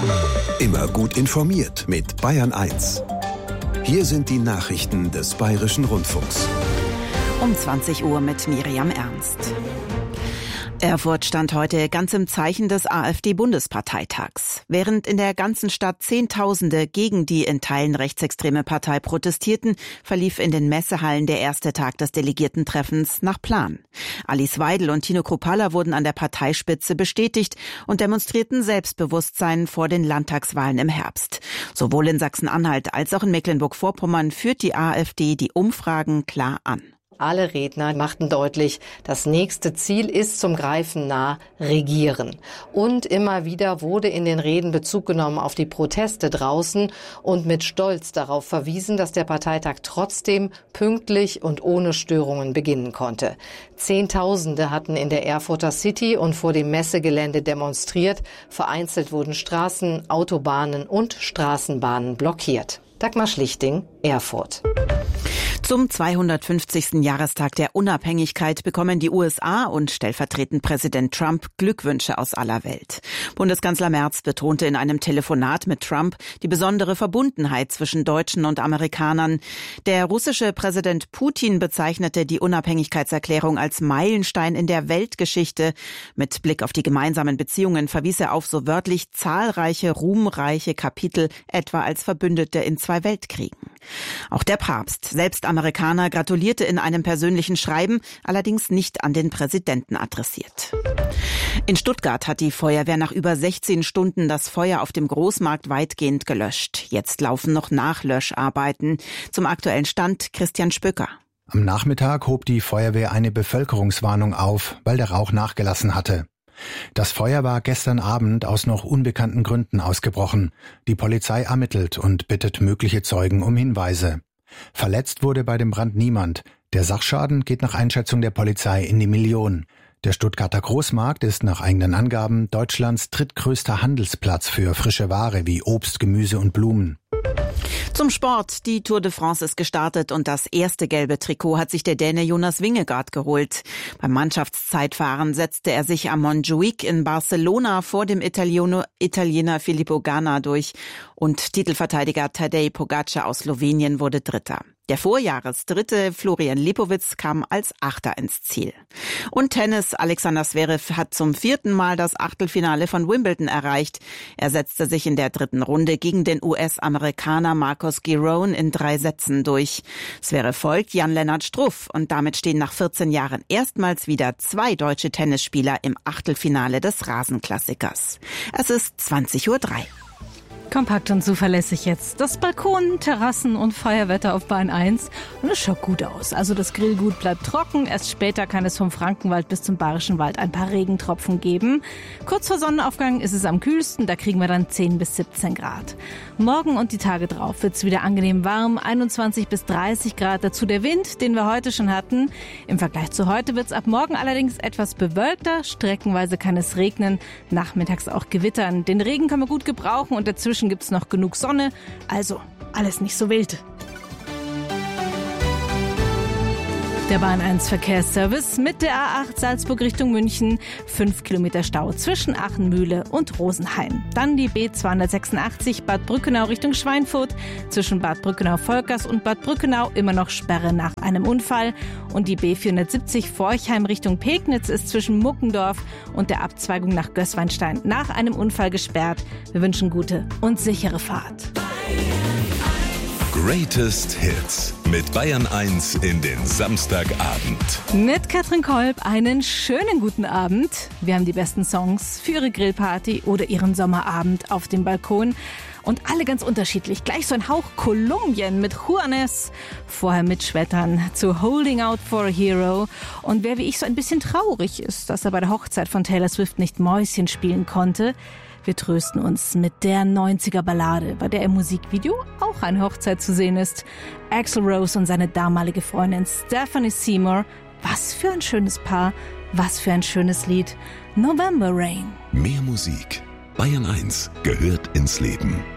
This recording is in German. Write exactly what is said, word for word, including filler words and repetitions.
Immer gut informiert mit Bayern eins. Hier sind die Nachrichten des Bayerischen Rundfunks. Um zwanzig Uhr mit Miriam Ernst. Erfurt stand heute ganz im Zeichen des AfD-Bundesparteitags. Während in der ganzen Stadt Zehntausende gegen die in Teilen rechtsextreme Partei protestierten, verlief in den Messehallen der erste Tag des Delegiertentreffens nach Plan. Alice Weidel und Tino Kruppalla wurden an der Parteispitze bestätigt und demonstrierten Selbstbewusstsein vor den Landtagswahlen im Herbst. Sowohl in Sachsen-Anhalt als auch in Mecklenburg-Vorpommern führt die AfD die Umfragen klar an. Alle Redner machten deutlich, das nächste Ziel ist zum Greifen nah Regieren. Und immer wieder wurde in den Reden Bezug genommen auf die Proteste draußen und mit Stolz darauf verwiesen, dass der Parteitag trotzdem pünktlich und ohne Störungen beginnen konnte. Zehntausende hatten in der Erfurter City und vor dem Messegelände demonstriert. Vereinzelt wurden Straßen, Autobahnen und Straßenbahnen blockiert. Dagmar Schlichting, Erfurt. Zum zweihundertfünfzigsten Jahrestag der Unabhängigkeit bekommen die U S A und stellvertretend Präsident Trump Glückwünsche aus aller Welt. Bundeskanzler Merz betonte in einem Telefonat mit Trump die besondere Verbundenheit zwischen Deutschen und Amerikanern. Der russische Präsident Putin bezeichnete die Unabhängigkeitserklärung als Meilenstein in der Weltgeschichte. Mit Blick auf die gemeinsamen Beziehungen verwies er auf so wörtlich zahlreiche ruhmreiche Kapitel, etwa als Verbündete in zwei Weltkriegen. Auch der Papst, selbst Amerikaner, gratulierte in einem persönlichen Schreiben, allerdings nicht an den Präsidenten adressiert. In Stuttgart hat die Feuerwehr nach über sechzehn Stunden das Feuer auf dem Großmarkt weitgehend gelöscht. Jetzt laufen noch Nachlöscharbeiten. Zum aktuellen Stand Christian Spöcker. Am Nachmittag hob die Feuerwehr eine Bevölkerungswarnung auf, weil der Rauch nachgelassen hatte. Das Feuer war gestern Abend aus noch unbekannten Gründen ausgebrochen. Die Polizei ermittelt und bittet mögliche Zeugen um Hinweise. Verletzt wurde bei dem Brand niemand. Der Sachschaden geht nach Einschätzung der Polizei in die Millionen. Der Stuttgarter Großmarkt ist nach eigenen Angaben Deutschlands drittgrößter Handelsplatz für frische Ware wie Obst, Gemüse und Blumen. Zum Sport. Die Tour de France ist gestartet und das erste gelbe Trikot hat sich der Däne Jonas Vingegaard geholt. Beim Mannschaftszeitfahren setzte er sich am Montjuic in Barcelona vor dem Italiener, Italiener Filippo Ganna durch und Titelverteidiger Tadej Pogacar aus Slowenien wurde Dritter. Der Vorjahresdritte Florian Lipowitz kam als Achter ins Ziel. Und Tennis. Alexander Zverev hat zum vierten Mal das Achtelfinale von Wimbledon erreicht. Er setzte sich in der dritten Runde gegen den U S-Amerikaner Marcos Giron in drei Sätzen durch. Zverev folgt Jan-Lennart Struff und damit stehen nach vierzehn Jahren erstmals wieder zwei deutsche Tennisspieler im Achtelfinale des Rasenklassikers. Es ist zwanzig Uhr drei. Kompakt und zuverlässig jetzt. Das Balkon, Terrassen und Feuerwetter auf Bayern eins. Und es schaut gut aus. Also das Grillgut bleibt trocken. Erst später kann es vom Frankenwald bis zum Bayerischen Wald ein paar Regentropfen geben. Kurz vor Sonnenaufgang ist es am kühlsten. Da kriegen wir dann zehn bis siebzehn Grad. Morgen und die Tage drauf wird es wieder angenehm warm. einundzwanzig bis dreißig Grad. Dazu der Wind, den wir heute schon hatten. Im Vergleich zu heute wird es ab morgen allerdings etwas bewölkter. Streckenweise kann es regnen. Nachmittags auch gewittern. Den Regen kann man gut gebrauchen und dazwischen gibt's noch genug Sonne, also alles nicht so wild. Der Bahn eins Verkehrsservice mit der A acht Salzburg Richtung München. Fünf Kilometer Stau zwischen Achenmühle und Rosenheim. Dann die B zweihundertsechsundachtzig Bad Brückenau Richtung Schweinfurt. Zwischen Bad Brückenau-Volkers und Bad Brückenau immer noch Sperre nach einem Unfall. Und die B vierhundertsiebzig Forchheim Richtung Pegnitz ist zwischen Muckendorf und der Abzweigung nach Gößweinstein nach einem Unfall gesperrt. Wir wünschen gute und sichere Fahrt. Greatest Hits mit Bayern eins in den Samstagabend. Mit Katrin Kolb einen schönen guten Abend. Wir haben die besten Songs für Ihre Grillparty oder Ihren Sommerabend auf dem Balkon. Und alle ganz unterschiedlich. Gleich so ein Hauch Kolumbien mit Juanes. Vorher mit Schwettern zu Holding Out for a Hero. Und wer wie ich so ein bisschen traurig ist, dass er bei der Hochzeit von Taylor Swift nicht Mäuschen spielen konnte. Wir trösten uns mit der neunziger-Ballade, bei der im Musikvideo auch eine Hochzeit zu sehen ist. Axl Rose und seine damalige Freundin Stephanie Seymour. Was für ein schönes Paar, was für ein schönes Lied. November Rain. Mehr Musik. Bayern eins gehört ins Leben.